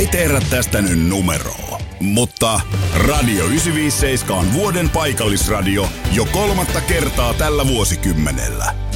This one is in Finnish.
siteeraa tästä nyt numeroa. Mutta Radio 957 on vuoden paikallisradio jo 3. kertaa tällä vuosikymmenellä.